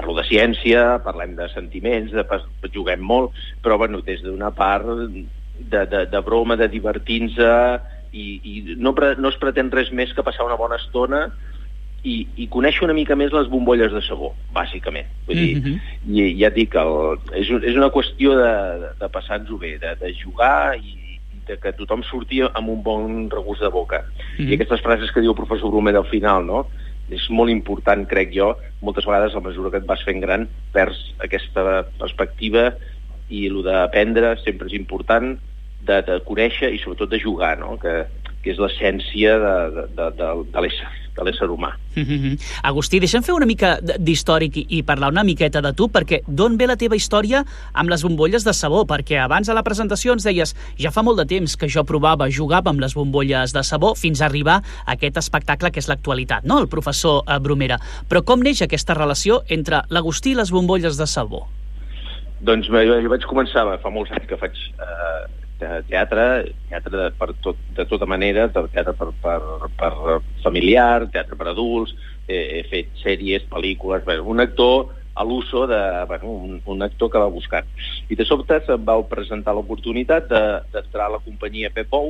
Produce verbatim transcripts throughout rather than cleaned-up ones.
parlo de ciència, parlem de sentiments, de, juguem molt, però bueno, des d'una part de, de, de broma, de divertir-nos, i, i no, no es pretén res més que passar una bona estona i, i conèixer una mica més les bombolles de sabó, bàsicament. Vull dir, mm-hmm. i, ja et dic, el, és, és una qüestió de, de, de passar-nos-ho bé, de, de jugar i de que tothom surti amb un bon regust de boca. Mm-hmm. I aquestes frases que diu el professor Bromera al final, no?, és molt important, crec jo, moltes vegades a mesura que et vas fent gran perds aquesta perspectiva i el d'aprendre sempre és important, de, de conèixer i sobretot de jugar, no?, que, que és l'essència de, de, de, de, de l'ésser de l'ésser humà. Mm-hmm. Agustí, deixa'm fer una mica d'històric i, i parlar una miqueta de tu, perquè d'on ve la teva història amb les bombolles de sabó? Perquè abans a la presentació ens deies ja fa molt de temps que jo provava, jugava amb les bombolles de sabó fins a arribar a aquest espectacle que és l'actualitat, no?, el professor Bromera. Però com neix aquesta relació entre l'Agustí i les bombolles de sabó? Doncs jo vaig començar, fa molts anys que faig eh, teatre, teatre de, per tot, de tota manera, teatre per, per, per familiar, teatre per adults, he, he fet sèries, pel·lícules, bé, un actor a l'uso de, bueno, un, un actor que va buscar. I de sobte se'm va presentar l'oportunitat d'entrar a la companyia Pepou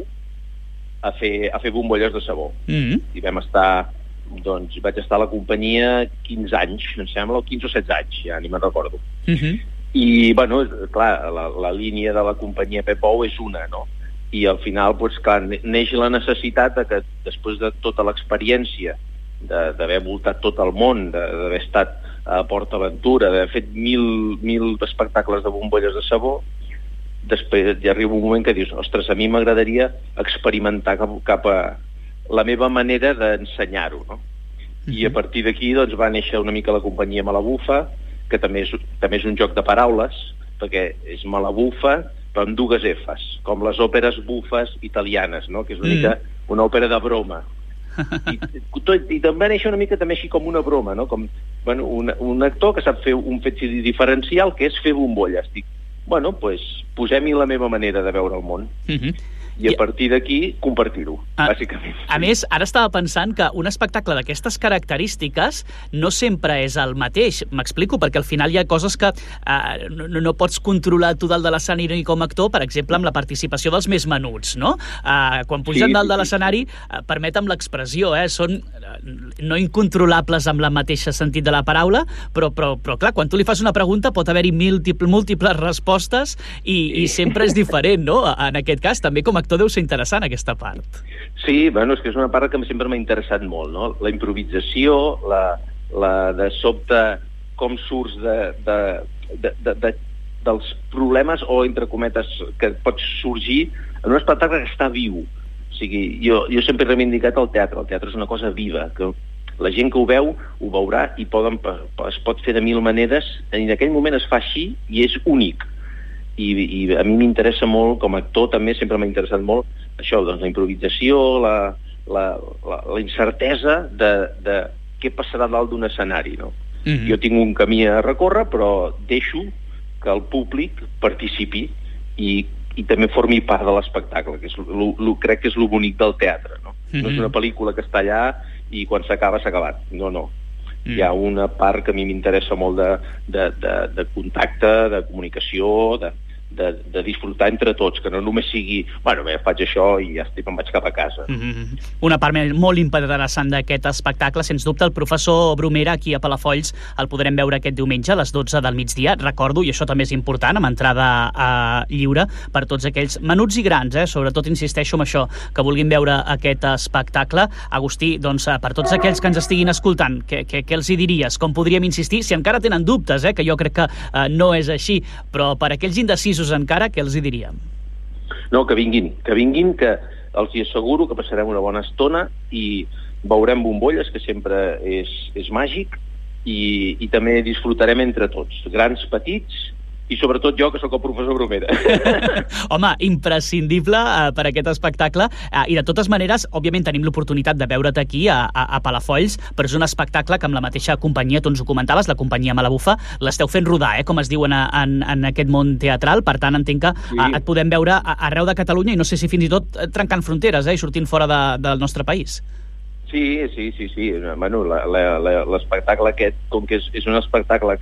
a fer, a fer bombolles de sabó. Mm-hmm. I vam estar, doncs, vaig estar a la companyia quinze anys, em sembla, o quinze o setze anys, ja ni me'n recordo. Mm-hmm. I, bueno, clar, la, la línia de la companyia Pepou és una, no? I al final, doncs, clar, neix la necessitat de que després de tota l'experiència d'haver voltat tot el món, d'haver estat a Port Aventura, d'haver fet mil, mil espectacles de bombolles de sabó, després ja arriba un moment que dius, ostres, a mi m'agradaria experimentar cap, cap a la meva manera d'ensenyar-ho, no? Mm-hmm. I a partir d'aquí, doncs, va néixer una mica la companyia Malabufa, que també és, també és un joc de paraules, perquè és malabufa, però amb dues Fs, com les òperes bufes italianes, no?, que és una mm. mica una òpera de broma. I, tot, i també va néixer una mica també així com una broma, no?, com, bueno, un, un actor que sap fer un fet diferencial, que és fer bombolles. Dic, bueno, doncs pues, posem-hi la meva manera de veure el món. Mm-hmm. I a partir d'aquí compartir-ho, a, bàsicament. A més, ara estava pensant que un espectacle d'aquestes característiques no sempre és el mateix. M'explico, perquè al final hi ha coses que eh, no, no pots controlar tu dalt de l'escenari com a actor, per exemple, amb la participació dels més menuts, no? Eh, quan pugen sí, dalt de l'escenari, eh, permetem l'expressió, eh, són eh, no incontrolables amb la mateixa sentit de la paraula, però, però, però clar, quan tu li fas una pregunta pot haver-hi múltiples, múltiples respostes i, sí. i sempre és diferent, no? En aquest cas, també com a actor deu ser interessant aquesta part. Sí, bueno, és que és una part que sempre m'ha interessat molt, no? La improvisació, la, la de sobte com surts de, de, de, de, de, dels problemes o, entre cometes, que pots sorgir en un espectacle que està viu. O sigui, jo, jo sempre he reivindicat el teatre. El teatre és una cosa viva, que la gent que ho veu, ho veurà i poden, es pot fer de mil maneres, i en aquell moment es fa així i és únic. I, i a mi m'interessa molt, com a actor també sempre m'ha interessat molt això, doncs la improvisació, la, la, la, la incertesa de, de què passarà dalt d'un escenari, no? Mm-hmm. Jo tinc un camí a recórrer, però deixo que el públic participi i, i també formi part de l'espectacle, que és lo, lo, crec que és lo bonic del teatre, no? Mm-hmm. No és una pel·lícula que està allà i quan s'acaba s'ha acabat, no, no. Mm. Hi ha una part que a mi m'interessa molt de, de, de, de contacte, de comunicació, de, de, de disfrutar entre tots, que no només sigui, bueno, bé, faig això i ja estic, em vaig cap a casa. Mm-hmm. Una part molt interessant d'aquest espectacle, sens dubte, el professor Bromera aquí a Palafolls el podrem veure aquest diumenge a les dotze del migdia. Recordo, i això també és important, amb entrada eh, lliure per tots aquells menuts i grans, eh? Sobretot insisteixo en això, que vulguin veure aquest espectacle. Agustí, doncs, per tots aquells que ens estiguin escoltant, què, què, què els hi diries? Com podríem insistir? Si encara tenen dubtes, eh, que jo crec que eh, no és així, però per aquells indecisos encara, què els hi diríem? No, que vinguin, que vinguin, que els hi asseguro que passarem una bona estona i veurem bombolles, que sempre és, és màgic, i, i també disfrutarem entre tots, grans, petits, i sobretot jo, que sóc el professor Bromera. Home, imprescindible eh, per aquest espectacle, eh, i de totes maneres, òbviament tenim l'oportunitat de veure't aquí a, a, a Palafolls, però és un espectacle que amb la mateixa companyia, tu ens ho comentaves, la companyia Malabufa, l'esteu fent rodar, eh, com es diu en, en, en aquest món teatral, per tant entenc que sí. eh, et podem veure arreu de Catalunya i no sé si fins i tot trencant fronteres, eh, i sortint fora de, del nostre país. Sí, sí, sí, sí. Bueno, l'espectacle aquest, com que és, és un espectacle